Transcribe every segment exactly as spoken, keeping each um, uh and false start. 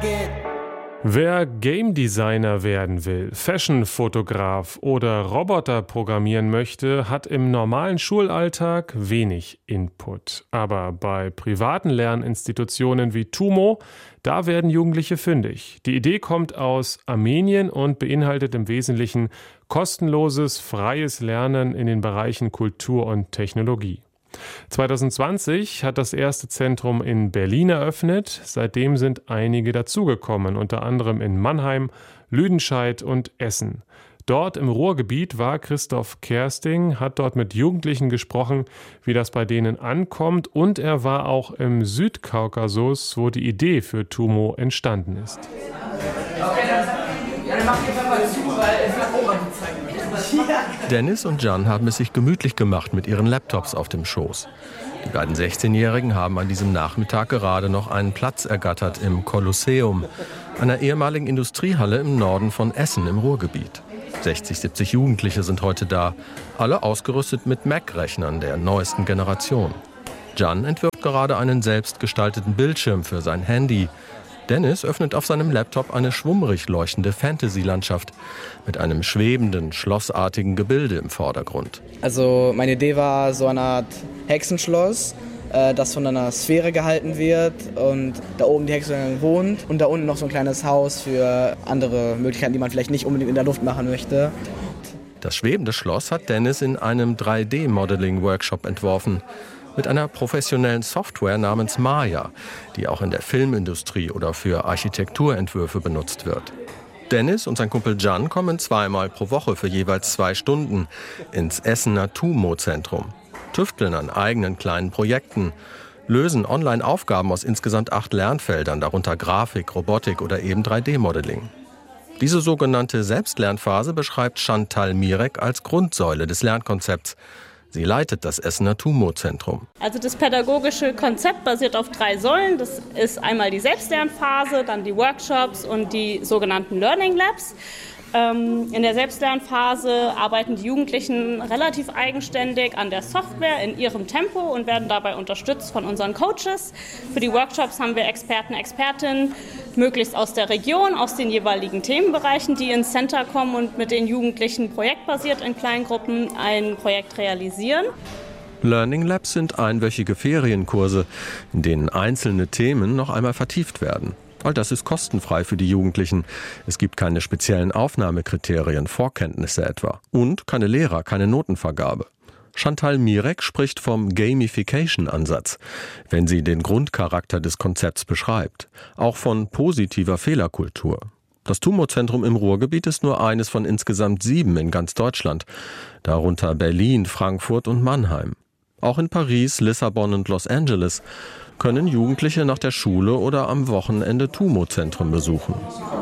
Wer Game Designer werden will, Fashion-Fotograf oder Roboter programmieren möchte, hat im normalen Schulalltag wenig Input. Aber bei privaten Lerninstitutionen wie TUMO, da werden Jugendliche fündig. Die Idee kommt aus Armenien und beinhaltet im Wesentlichen kostenloses, freies Lernen in den Bereichen Kultur und Technologie. zwanzig zwanzig hat das erste Zentrum in Berlin eröffnet. Seitdem sind einige dazugekommen, unter anderem in Mannheim, Lüdenscheid und Essen. Dort im Ruhrgebiet war Christoph Kersting, hat dort mit Jugendlichen gesprochen, wie das bei denen ankommt. Und er war auch im Südkaukasus, wo die Idee für TUMO entstanden ist. Dennis und Can haben es sich gemütlich gemacht mit ihren Laptops auf dem Schoß. Die beiden sechzehnjährigen haben an diesem Nachmittag gerade noch einen Platz ergattert im Kolosseum, einer ehemaligen Industriehalle im Norden von Essen im Ruhrgebiet. sechzig, siebzig Jugendliche sind heute da, alle ausgerüstet mit Mac-Rechnern der neuesten Generation. Can entwirft gerade einen selbstgestalteten Bildschirm für sein Handy. Dennis öffnet auf seinem Laptop eine schwummrig leuchtende Fantasy-Landschaft mit einem schwebenden, schlossartigen Gebilde im Vordergrund. Also meine Idee war so eine Art Hexenschloss, äh, das von einer Sphäre gehalten wird und da oben die Hexe wohnt und da unten noch so ein kleines Haus für andere Möglichkeiten, die man vielleicht nicht unbedingt in der Luft machen möchte. Das schwebende Schloss hat Dennis in einem drei D Modeling Workshop entworfen. Mit einer professionellen Software namens Maya, die auch in der Filmindustrie oder für Architekturentwürfe benutzt wird. Dennis und sein Kumpel Can kommen zweimal pro Woche für jeweils zwei Stunden ins Essener TUMO-Zentrum, tüfteln an eigenen kleinen Projekten, lösen online Aufgaben aus insgesamt acht Lernfeldern, darunter Grafik, Robotik oder eben drei D Modeling. Diese sogenannte Selbstlernphase beschreibt Chantal Mirek als Grundsäule des Lernkonzepts. Sie leitet das Essener TUMO-Zentrum. Also das pädagogische Konzept basiert auf drei Säulen. Das ist einmal die Selbstlernphase, dann die Workshops und die sogenannten Learning Labs. In der Selbstlernphase arbeiten die Jugendlichen relativ eigenständig an der Software in ihrem Tempo und werden dabei unterstützt von unseren Coaches. Für die Workshops haben wir Experten, Expertinnen, möglichst aus der Region, aus den jeweiligen Themenbereichen, die ins Center kommen und mit den Jugendlichen projektbasiert in Kleingruppen ein Projekt realisieren. Learning Labs sind einwöchige Ferienkurse, in denen einzelne Themen noch einmal vertieft werden. All das ist kostenfrei für die Jugendlichen. Es gibt keine speziellen Aufnahmekriterien, Vorkenntnisse etwa. Und keine Lehrer, keine Notenvergabe. Chantal Mirek spricht vom Gamification-Ansatz, wenn sie den Grundcharakter des Konzepts beschreibt. Auch von positiver Fehlerkultur. Das TUMO-Zentrum im Ruhrgebiet ist nur eines von insgesamt sieben in ganz Deutschland. Darunter Berlin, Frankfurt und Mannheim. Auch in Paris, Lissabon und Los Angeles können Jugendliche nach der Schule oder am Wochenende TUMO-Zentren besuchen.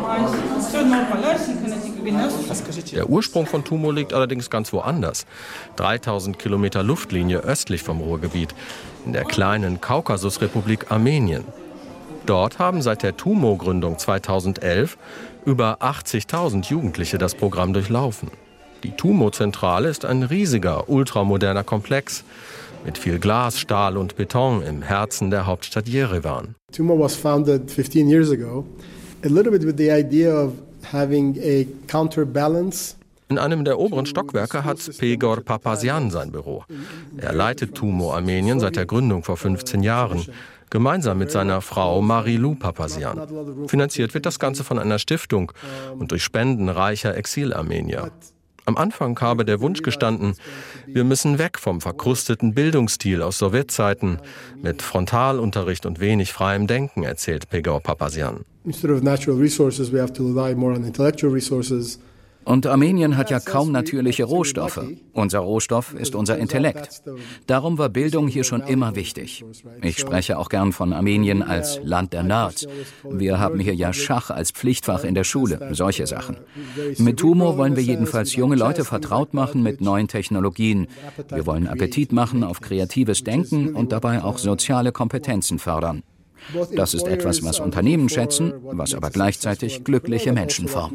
Der Ursprung von TUMO liegt allerdings ganz woanders. dreitausend Kilometer Luftlinie östlich vom Ruhrgebiet, in der kleinen Kaukasusrepublik Armenien. Dort haben seit der TUMO-Gründung zweitausendelf über achtzigtausend Jugendliche das Programm durchlaufen. Die TUMO-Zentrale ist ein riesiger, ultramoderner Komplex mit viel Glas, Stahl und Beton im Herzen der Hauptstadt Jerewan. TUMO was founded fifteen years ago, a little bit with the idea of having a counterbalance. In einem der oberen Stockwerke hat Pegor Papazian sein Büro. Er leitet TUMO Armenien seit der Gründung vor fünfzehn Jahren, gemeinsam mit seiner Frau Marilou Papazian. Finanziert wird das Ganze von einer Stiftung und durch Spenden reicher Exilarmenier. Am Anfang habe der Wunsch gestanden, wir müssen weg vom verkrusteten Bildungsstil aus Sowjetzeiten mit Frontalunterricht und wenig freiem Denken, erzählt Pegor Papazian. Instead of natural resources, we have to rely more on intellectual resources. Und Armenien hat ja kaum natürliche Rohstoffe. Unser Rohstoff ist unser Intellekt. Darum war Bildung hier schon immer wichtig. Ich spreche auch gern von Armenien als Land der Nerds. Wir haben hier ja Schach als Pflichtfach in der Schule, solche Sachen. Mit TUMO wollen wir jedenfalls junge Leute vertraut machen mit neuen Technologien. Wir wollen Appetit machen auf kreatives Denken und dabei auch soziale Kompetenzen fördern. Das ist etwas, was Unternehmen schätzen, was aber gleichzeitig glückliche Menschen formt.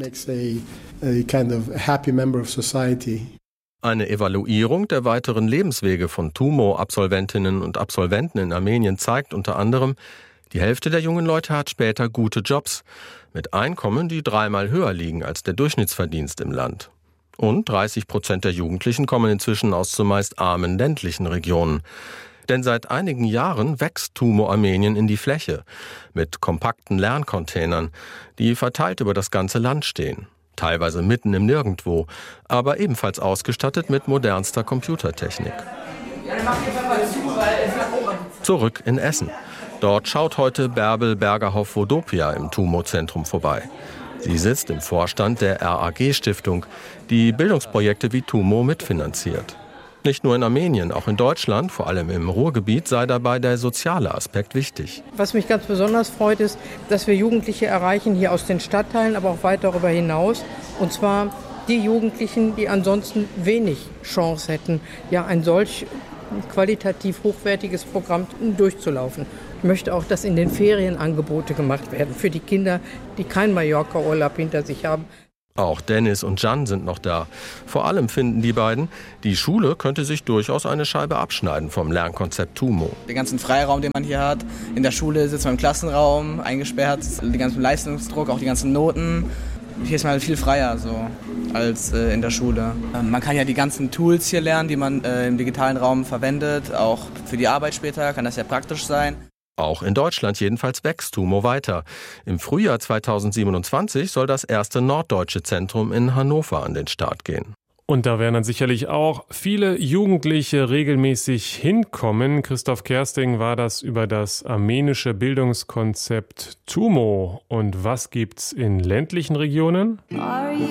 Eine Evaluierung der weiteren Lebenswege von TUMO-Absolventinnen und Absolventen in Armenien zeigt unter anderem, Die Hälfte der jungen Leute hat später gute Jobs, mit Einkommen, die dreimal höher liegen als der Durchschnittsverdienst im Land. Und dreißig Prozent der Jugendlichen kommen inzwischen aus zumeist armen ländlichen Regionen. Denn seit einigen Jahren wächst TUMO Armenien in die Fläche mit kompakten Lerncontainern, die verteilt über das ganze Land stehen. Teilweise mitten im Nirgendwo, aber ebenfalls ausgestattet mit modernster Computertechnik. Zurück in Essen. Dort schaut heute Bärbel Bergerhoff-Vodopia im TUMO-Zentrum vorbei. Sie sitzt im Vorstand der R A G-Stiftung, die Bildungsprojekte wie TUMO mitfinanziert. Nicht nur in Armenien, auch in Deutschland, vor allem im Ruhrgebiet, sei dabei der soziale Aspekt wichtig. Was mich ganz besonders freut, ist, dass wir Jugendliche erreichen, hier aus den Stadtteilen, aber auch weit darüber hinaus. Und zwar die Jugendlichen, die ansonsten wenig Chance hätten, ja ein solch qualitativ hochwertiges Programm durchzulaufen. Ich möchte auch, dass in den Ferien Angebote gemacht werden für die Kinder, die keinen Mallorca-Urlaub hinter sich haben. Auch Dennis und Jan sind noch da. Vor allem finden die beiden, die Schule könnte sich durchaus eine Scheibe abschneiden vom Lernkonzept TUMO. Den ganzen Freiraum, den man hier hat, in der Schule sitzt man im Klassenraum, eingesperrt, den ganzen Leistungsdruck, auch die ganzen Noten. Hier ist man halt viel freier so, als äh, in der Schule. Ähm, man kann ja die ganzen Tools hier lernen, die man äh, im digitalen Raum verwendet. Auch für die Arbeit später kann das ja praktisch sein. Auch in Deutschland jedenfalls wächst TUMO weiter. Im Frühjahr zweitausendsiebenundzwanzig soll das erste norddeutsche Zentrum in Hannover an den Start gehen. Und da werden dann sicherlich auch viele Jugendliche regelmäßig hinkommen. Christoph Kersting war das über das armenische Bildungskonzept TUMO. Und was gibt's in ländlichen Regionen?